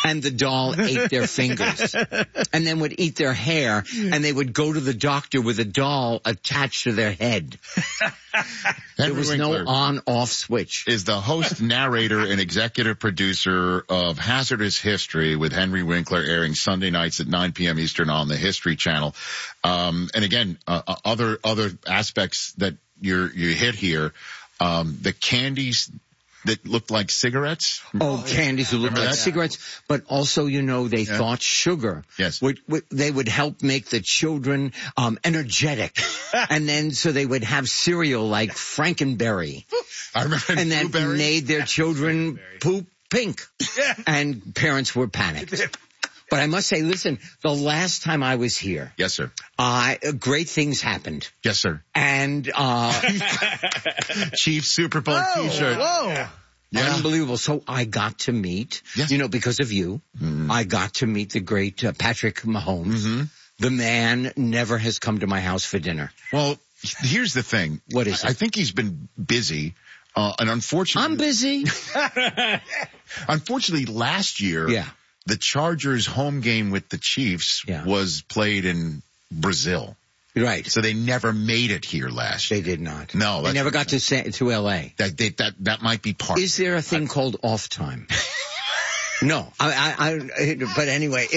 and the doll ate their fingers and then would eat their hair, and they would go to the doctor with a doll attached to their head. There was no on-off switch. Is the host, narrator, and executive producer of Hazardous History with Henry Winkler, airing Sunday nights at 9 p.m. Eastern on the History Channel. And again, other aspects that you hit here, the candies that looked like cigarettes. Oh, candies that looked like cigarettes. But also, they thought sugar. Yes. They would help make the children energetic. And then so they would have cereal like Frankenberry. I remember. And that made their children poop pink. And parents were panicked. But I must say, listen, the last time I was here. Yes, sir. Great things happened. Yes, sir. And, Chiefs Super Bowl t-shirt. Whoa. Yeah. Unbelievable. So I got to meet, because of you, I got to meet the great Patrick Mahomes. Mm-hmm. The man never has come to my house for dinner. Well, here's the thing. What is it? I think he's been busy. And unfortunately. I'm busy. Unfortunately, last year, the Chargers home game with the Chiefs was played in Brazil. Right. So they never made it here last year. They did not. No. They never got to L.A. That might be part. Is there a thing called off time? No. But anyway,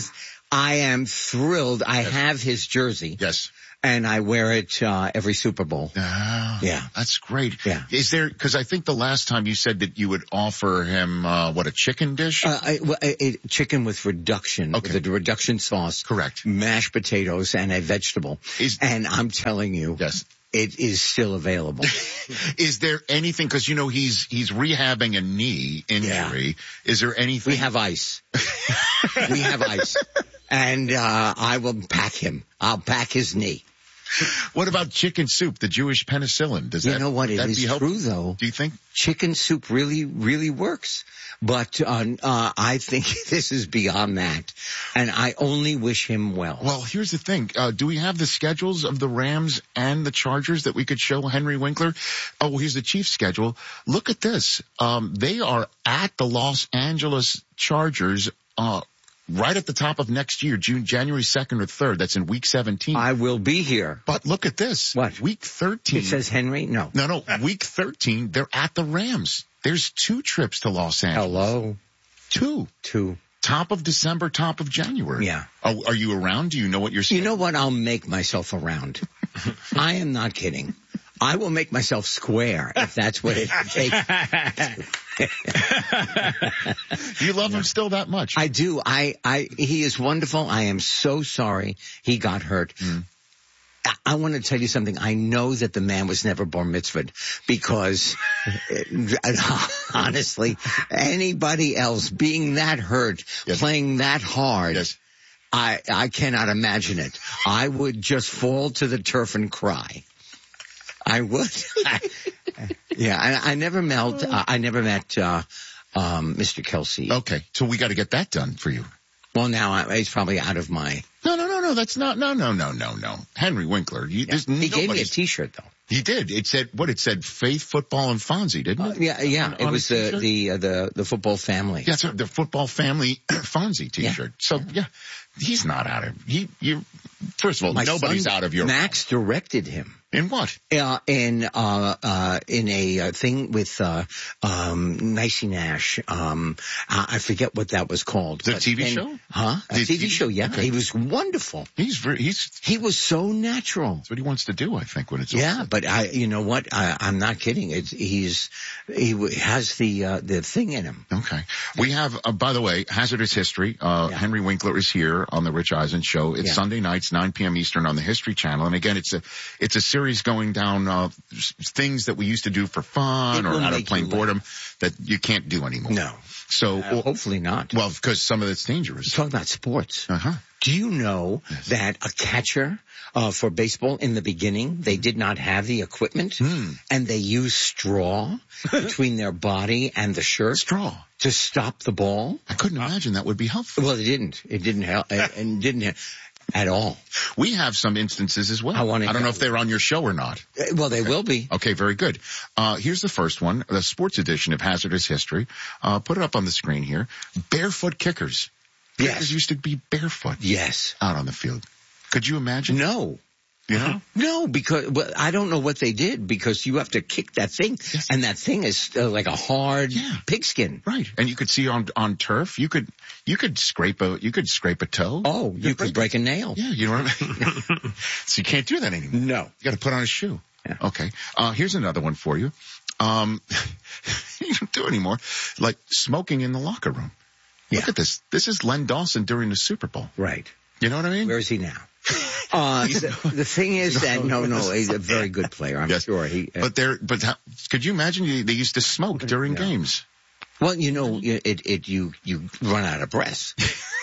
I am thrilled. I have his jersey. Yes. And I wear it every Super Bowl. Oh, yeah. That's great. Yeah. Is there, because I think the last time you said that you would offer him, a chicken dish? Chicken with reduction. Okay. With a reduction sauce. Correct. Mashed potatoes and a vegetable. And I'm telling you. Yes. It is still available. Is there anything, because he's rehabbing a knee injury. Yeah. Is there anything? We have ice. We have ice. And I will pack him. I'll pack his knee. What about chicken soup, the Jewish penicillin? Does that, you know what? It is true, though. Do you think? Chicken soup really, really works. But I think this is beyond that. And I only wish him well. Well, here's the thing. Do we have the schedules of the Rams and the Chargers that we could show Henry Winkler? Oh, here's the Chiefs schedule. Look at this. They are at the Los Angeles Chargers right at the top of next year, January 2nd or 3rd. That's in week 17. I will be here. But look at this. What? Week 13. It says Henry? No. No. Week 13, they're at the Rams. There's 2 trips to Los Angeles. Hello. 2. Top of December, top of January. Yeah. Oh, are you around? Do you know what you're saying? You know what? I'll make myself around. I am not kidding. I will make myself square if that's what it takes. You love him still that much? I do. He is wonderful. I am so sorry he got hurt. I want to tell you something. I know that the man was never bar mitzvahed because honestly, anybody else being that hurt, playing that hard, I cannot imagine it. I would just fall to the turf and cry. I would. I never met Mr. Kelsey. Okay. So we got to get that done for you. Well, now he's probably out of my. No. That's not. No. Henry Winkler. He gave me a T-shirt though. He did. It said Faith, Football, and Fonzie, didn't it? Yeah. It was the football family. Yeah, so the football family Fonzie T-shirt. Yeah. So he's not out of. First of all, nobody's out of your. Max directed him. In what? In a thing with Nicey Nash. I forget what that was called. The TV show? Huh? A TV show, yeah. Okay. He was wonderful. He was so natural. That's what he wants to do, I think, when it's but you know what? I'm not kidding. He has the thing in him. Okay. We have, by the way, Hazardous History. Henry Winkler is here on the Rich Eisen Show. It's Sunday nights, 9 p.m. Eastern on the History Channel. And again, it's a series going down things that we used to do for fun or out of plain boredom that you can't do anymore. No. So hopefully not. Well, because some of it's dangerous. Talk about sports. Uh-huh. Do you know that a catcher for baseball in the beginning, they did not have the equipment and they used straw between their body and the shirt? Straw. To stop the ball? I couldn't imagine that would be helpful. Well, it didn't. It didn't help. And didn't help. at all. We have some instances as well. I don't know if they're on your show or not. Well, they will be. Okay, very good. Here's the first one, the sports edition of Hazardous History. Put it up on the screen here. Barefoot kickers. Yes. Kickers used to be barefoot. Yes. Out on the field. Could you imagine? No. You know? No, because I don't know what they did, because you have to kick that thing, yes. And that thing is like a hard pigskin. Right. And you could see on turf, you could scrape a toe. Oh, you could break a nail. Yeah, you know what I mean? So you can't do that anymore. No. You got to put on a shoe. Yeah. Okay. Here's another one for you. You don't do it anymore. Like smoking in the locker room. Yeah. Look at this. This is Len Dawson during the Super Bowl. Right. You know what I mean? Where is he now? The thing is that no, he's a very good player. I'm sure But could you imagine they used to smoke during games? Well, you run out of breath.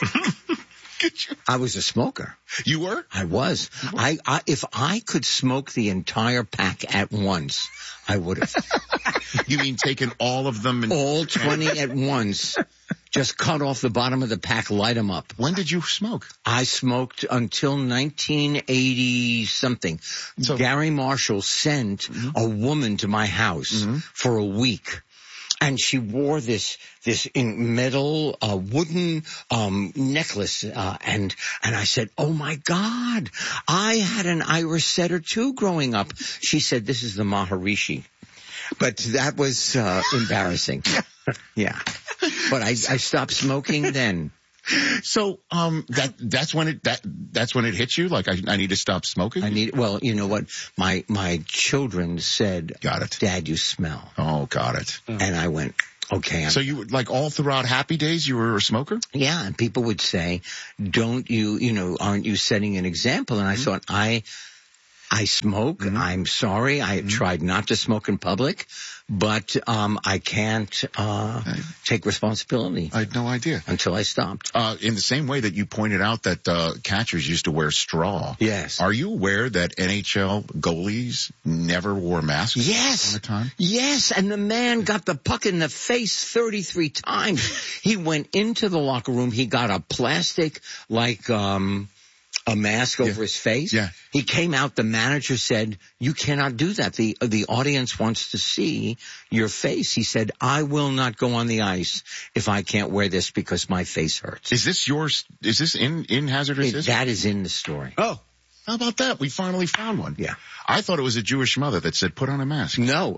I was a smoker. You were? I was. If I could smoke the entire pack at once, I would have. You mean taking all of them? All 20 at once. Just cut off the bottom of the pack, light them up. When did you smoke? I smoked until 1980-something. So, Gary Marshall sent a woman to my house for a week. And she wore this metal, wooden, necklace, and I said, oh my God, I had an Irish setter too growing up. She said, this is the Maharishi. But that was, embarrassing. Yeah. But I stopped smoking then. So, that's when it hits you? Like, I need to stop smoking? Well, you know what? My children said, got it. Dad, you smell. Oh, got it. And I went, okay. So you, like, all throughout Happy Days, you were a smoker? Yeah. And people would say, aren't you setting an example? And I thought, I smoke. I'm sorry. I tried not to smoke in public, but I can't take responsibility. I had no idea. Until I stopped. In the same way that you pointed out that catchers used to wear straw. Yes. Are you aware that NHL goalies never wore masks? Yes. All the time? Yes, and the man got the puck in the face 33 times. He went into the locker room. He got a plastic, a mask over his face. Yeah. He came out. The manager said, you cannot do that. The audience wants to see your face. He said, I will not go on the ice if I can't wear this because my face hurts. Is this in Hazardous History? That is in the story. Oh, how about that? We finally found one. Yeah. I thought it was a Jewish mother that said, put on a mask. No.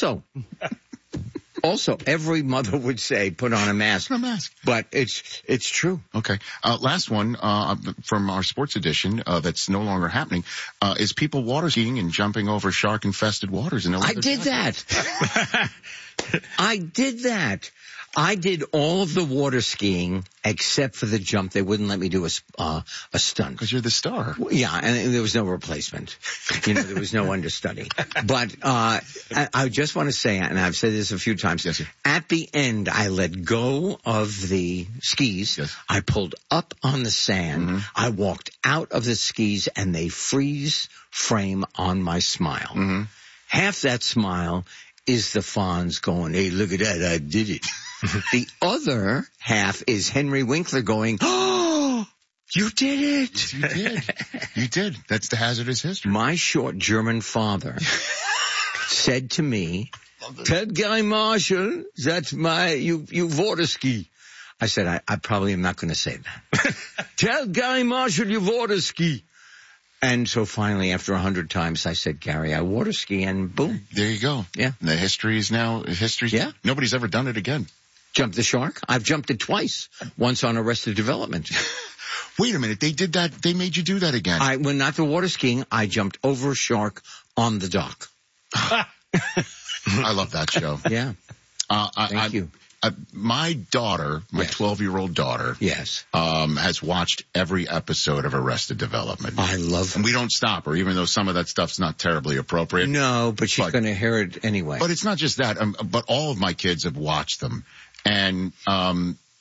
Also, every mother would say, put on a mask. Put on a mask. But it's true. Okay. Last one, from our sports edition, that's no longer happening, is people water skiing and jumping over shark-infested waters. I did that. I did that. I did all of the water skiing except for the jump. They wouldn't let me do a stunt. Because you're the star. Yeah, and there was no replacement. There was no understudy. But I just want to say, and I've said this a few times, yes, at the end, I let go of the skis. Yes. I pulled up on the sand. I walked out of the skis, and they freeze frame on my smile. Half that smile is the Fonz going, hey, look at that, I did it. The other half is Henry Winkler going, oh, you did it. You did. You did. That's the Hazardous History. My short German father said to me, tell Gary Marshall that's you water ski. I said, I probably am not going to say that. Tell Gary Marshall you water ski. And so finally, after 100 times, I said, Gary, I water ski, and boom. There you go. Yeah. And the history is now history. Yeah. Nobody's ever done it again. Jump the shark? I've jumped it twice. Once on Arrested Development. Wait a minute. They did that. They made you do that again. When not the water skiing, I jumped over a shark on the dock. I love that show. Yeah. Thank you. My daughter, my 12-year-old daughter, has watched every episode of Arrested Development. I love it. And we don't stop her, even though some of that stuff's not terribly appropriate. No, but she's going to hear it anyway. But it's not just that. But all of my kids have watched them. And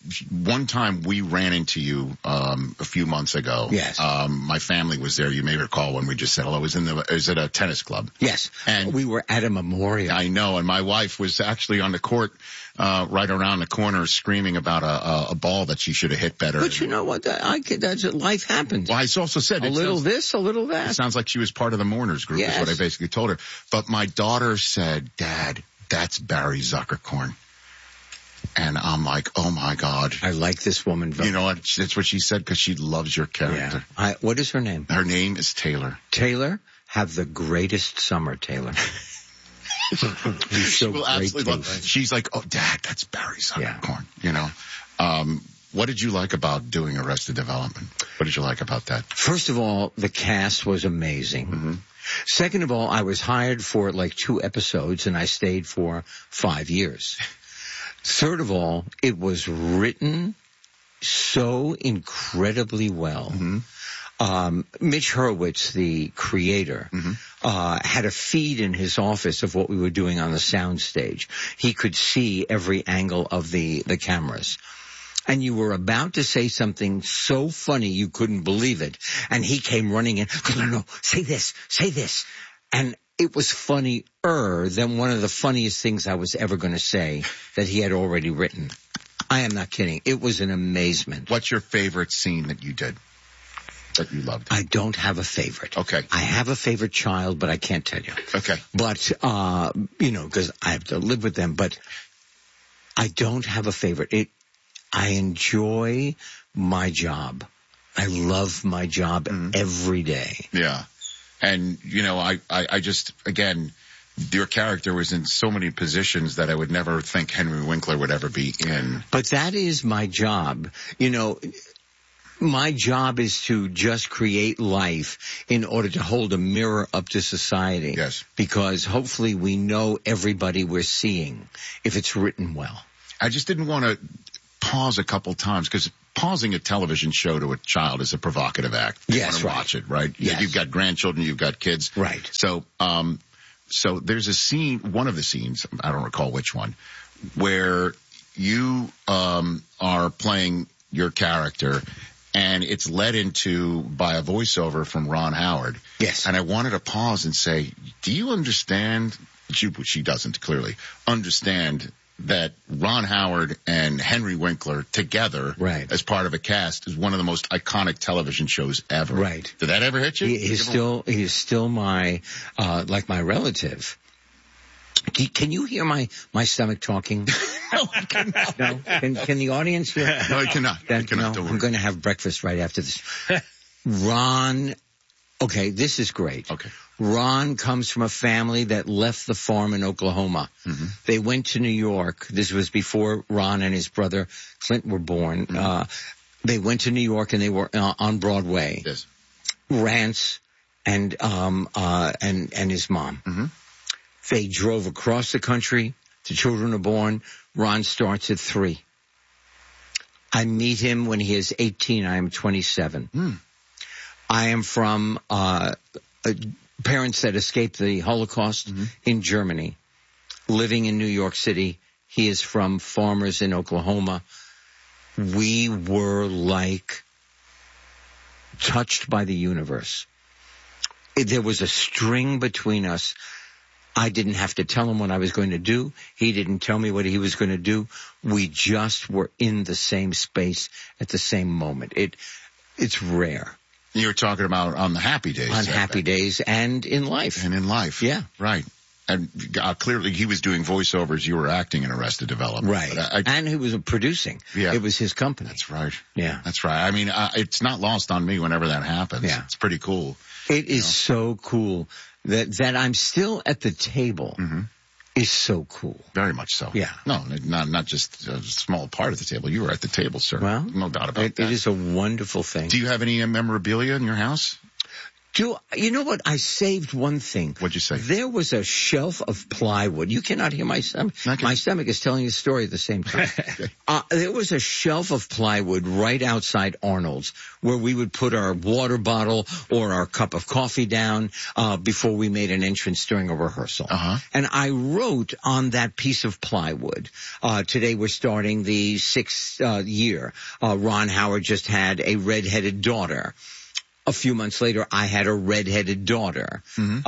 one time we ran into you a few months ago. Yes. My family was there. You may recall when we just said hello. It was at a tennis club. Yes. And we were at a memorial. I know. And my wife was actually on the court right around the corner screaming about a ball that she should have hit better. But you know what? That's life happens. Well, I also said a little this, a little that. It sounds like she was part of the mourners group. Yes. Is what I basically told her. But my daughter said, "Dad, that's Barry Zuckerkorn." And I'm like, oh my God. I like this woman. You know what? That's what she said because she loves your character. Yeah. What is her name? Her name is Taylor. Taylor, have the greatest summer, Taylor. She will absolutely love. She's like, oh, Dad, that's Barry Zuckerkorn. Yeah. You know, what did you like about doing Arrested Development? What did you like about that? First of all, the cast was amazing. Mm-hmm. Second of all, I was hired for like 2 episodes and I stayed for 5 years. Third of all, it was written so incredibly well. Mm-hmm. Mitch Hurwitz, the creator, had a feed in his office of what we were doing on the soundstage. He could see every angle of the cameras. And you were about to say something so funny you couldn't believe it. And he came running in, no, say this. And it was funnier than one of the funniest things I was ever going to say that he had already written. I am not kidding. It was an amazement. What's your favorite scene that you did that you loved? I don't have a favorite. Okay. I have a favorite child, but I can't tell you. Okay. But, because I have to live with them, but I don't have a favorite. I enjoy my job. I love my job every day. Yeah. And, I just, again, your character was in so many positions that I would never think Henry Winkler would ever be in. But that is my job. My job is to just create life in order to hold a mirror up to society. Yes. Because hopefully we know everybody we're seeing if it's written well. I just didn't want to pause a couple times because pausing a television show to a child is a provocative act. You want to watch it, right? Yes. You've got grandchildren, you've got kids. Right. So there's a scene, one of the scenes, I don't recall which one, where you are playing your character and it's led into by a voiceover from Ron Howard. Yes. And I wanted to pause and say, do you understand? She doesn't clearly understand that Ron Howard and Henry Winkler together as part of a cast is one of the most iconic television shows ever. Right. Did that ever hit you? He is still my, like my relative. Can you hear my stomach talking? No, I cannot. No? Can the audience hear? No, I cannot. I'm going to have breakfast right after this. Ron, okay, this is great. Okay. Ron comes from a family that left the farm in Oklahoma. Mm-hmm. They went to New York. This was before Ron and his brother Clint were born. Mm-hmm. They went to New York and they were on Broadway. Yes. Rance and his mom. Mm-hmm. They drove across the country. The children are born. Ron starts at 3. I meet him when he is 18. I am 27. Mm. I am from parents that escaped the Holocaust in Germany, living in New York City. He is from farmers in Oklahoma. We were like touched by the universe. There was a string between us. I didn't have to tell him what I was going to do. He didn't tell me what he was going to do. We just were in the same space at the same moment. It's rare. You were talking about on the happy days. On happy days and in life. And in life. Yeah. Right. And clearly he was doing voiceovers. You were acting in Arrested Development. Right. And he was producing. Yeah. It was his company. That's right. Yeah. That's right. I mean, it's not lost on me whenever that happens. Yeah. It's pretty cool. It is so cool that I'm still at the table is so cool. Very much so. Yeah. No, not just a small part of the table. You were at the table, sir. Well, no doubt about that. It is a wonderful thing. Do you have any memorabilia in your house? You know what? I saved one thing. What'd you say? There was a shelf of plywood. You cannot hear my stomach. My stomach is telling a story at the same time. There was a shelf of plywood right outside Arnold's where we would put our water bottle or our cup of coffee down before we made an entrance during a rehearsal. And I wrote on that piece of plywood, today we're starting the 6th year. Ron Howard just had a redheaded daughter. A few months later, I had a redheaded daughter.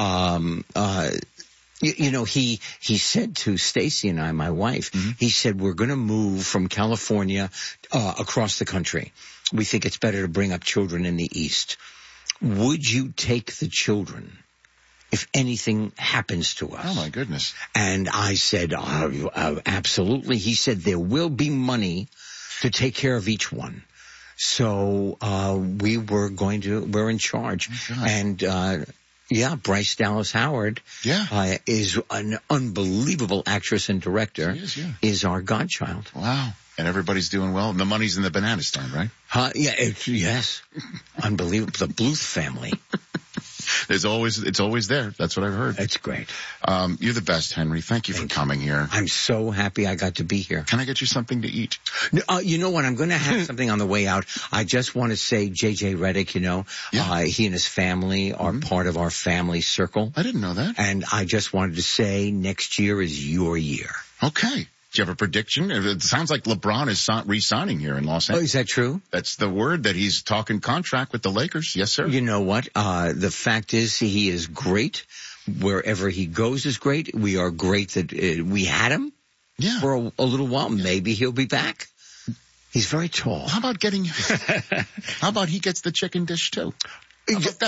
You know, he said to Stacy and I, my wife, he said, we're going to move from California across the country. We think it's better to bring up children in the East. Would you take the children if anything happens to us? Oh, my goodness. And I said, absolutely. He said, there will be money to take care of each one. So we're in charge. Oh, and Bryce Dallas Howard is an unbelievable actress and director. She is our godchild. Wow. And everybody's doing well. The money's in the banana stand, right? Yes. Unbelievable. The Bluth family. It's always there. That's what I've heard. That's great. You're the best, Henry. Thank you for coming here. I'm so happy I got to be here. Can I get you something to eat? You know what? I'm going to have something on the way out. I just want to say J.J. Reddick, he and his family are part of our family circle. I didn't know that. And I just wanted to say next year is your year. Okay. Do you have a prediction? It sounds like LeBron is re-signing here in Los Angeles. Oh, is that true? That's the word, that he's talking contract with the Lakers. Yes, sir. You know what? The fact is he is great. Wherever he goes is great. We are great that we had him for a little while. Maybe he'll be back. He's very tall. How about he gets the chicken dish too? If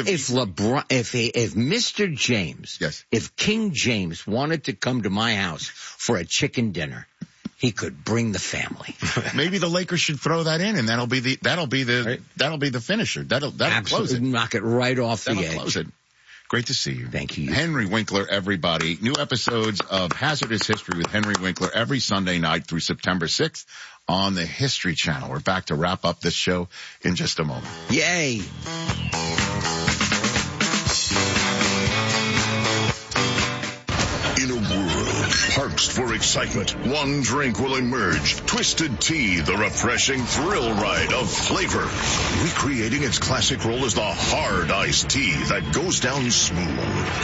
Mr. James, if King James wanted to come to my house for a chicken dinner, he could bring the family. Maybe the Lakers should throw that in, and that'll be the finisher. That'll close it. Knock it right off the edge. Close it. Great to see you. Thank you. Henry Winkler, everybody. New episodes of Hazardous History with Henry Winkler every Sunday night through September 6th on the History Channel. We're back to wrap up this show in just a moment. Yay. In a world parched for excitement, one drink will emerge. Twisted Tea, the refreshing thrill ride of flavor. Recreating its classic role as the hard iced tea that goes down smooth.